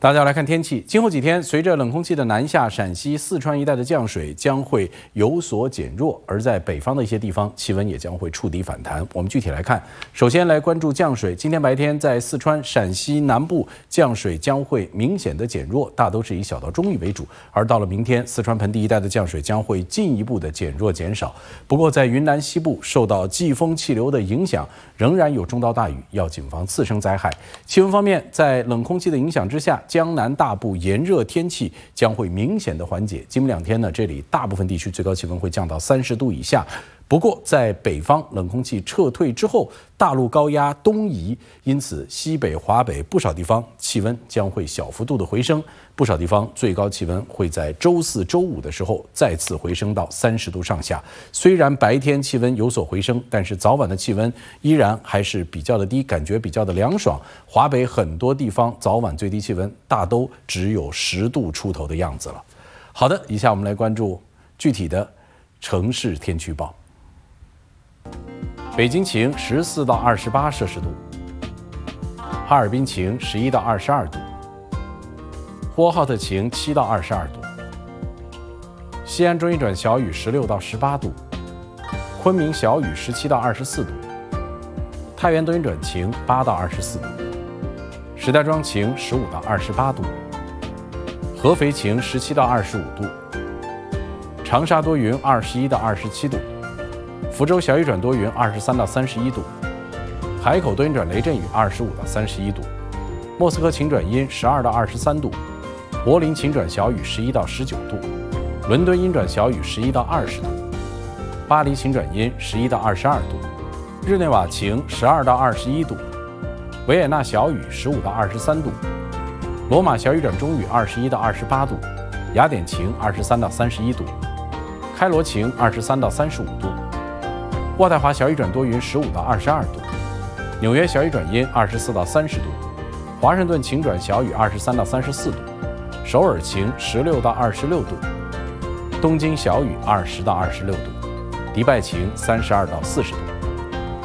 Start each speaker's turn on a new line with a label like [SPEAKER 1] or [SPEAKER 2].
[SPEAKER 1] 大家来看天气，今后几天，随着冷空气的南下，陕西、四川一带的降水将会有所减弱，而在北方的一些地方，气温也将会触底反弹。我们具体来看，首先来关注降水。今天白天在四川、陕西南部降水将会明显的减弱，大都是以小到中雨为主。而到了明天，四川盆地一带的降水将会进一步的减弱减少。不过，在云南西部受到季风气流的影响，仍然有中到大雨，要谨防次生灾害。气温方面，在冷空气的影响之下，江南大部炎热天气将会明显的缓解。今明两天呢，这里大部分地区最高气温会降到30度以下。不过，在北方冷空气撤退之后，大陆高压东移，因此西北、华北不少地方气温将会小幅度的回升，不少地方最高气温会在周四周五的时候再次回升到30度上下。虽然白天气温有所回升，但是早晚的气温依然还是比较的低，感觉比较的凉爽。华北很多地方早晚最低气温大都只有10度出头的样子了。好的，以下我们来关注具体的城市天气预报。北京晴14到28摄氏度，哈尔滨晴11到22度，呼和浩特晴7到22度，西安中一转小雨16到18度，昆明小雨17到24度，太原多云转晴8到24度，石家庄晴15到28度，合肥晴17到25度，长沙多云21到27度，福州小雨转多云23到31度，海口多云转雷阵雨25到31度，莫斯科晴转阴12到23度，柏林晴转小雨11到19度，伦敦阴转小雨11到20度，巴黎晴转阴11到22度，日内瓦晴12到21度，维也纳小雨15到23度，罗马小雨转中雨21到28度，雅典晴23到31度，开罗晴23到35度，渥太华小雨转多云15到22度，纽约小雨转阴24到30度，华盛顿晴转小雨23到34度，首尔晴16到26度，东京小雨20到26度，迪拜晴32到40度。